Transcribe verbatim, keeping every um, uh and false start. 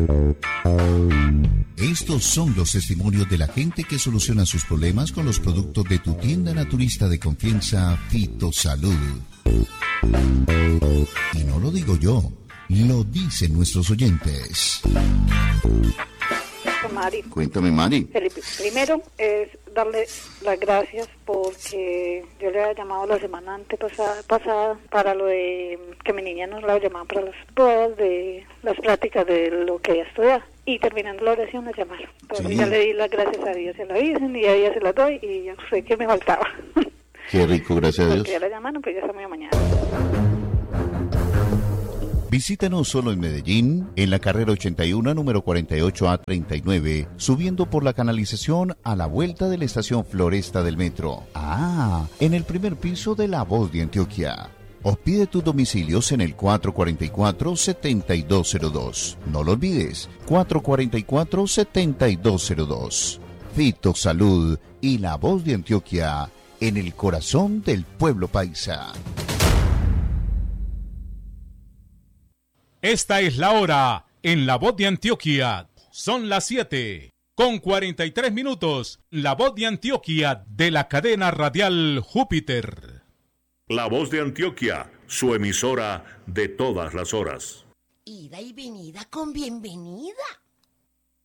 Estos son los testimonios de la gente que soluciona sus problemas con los productos de tu tienda naturista de confianza, Fitosalud. Y no lo digo yo, lo dicen nuestros oyentes. Mari. Cuéntame, Mari. Felipe, primero es darle las gracias porque yo le había llamado la semana antepasada pasada para lo de que mi niña nos la llamaba para las pruebas de las prácticas de lo que ella estudia. Y terminando la oración me llamaron. Entonces sí. Ya le di las gracias a Dios, se la dicen y a ella se las doy y ya sé que me faltaba. Qué rico, gracias a Dios. Porque ya la llamaron, pues ya está muy mañana. Visítanos solo en Medellín, en la carrera ochenta y uno, número cuarenta y ocho A treinta y nueve, subiendo por la canalización a la vuelta de la estación Floresta del metro. Ah, en el primer piso de La Voz de Antioquia. O pide tus domicilios en el cuatro cuatro cuatro, siete dos cero dos. No lo olvides, cuatro cuatro cuatro, siete dos cero dos. Fitosalud y La Voz de Antioquia, en el corazón del pueblo paisa. Esta es la hora en La Voz de Antioquia. Son las siete con cuarenta y tres minutos. La Voz de Antioquia de la cadena radial Júpiter. La Voz de Antioquia, su emisora de todas las horas. Ida y venida con bienvenida.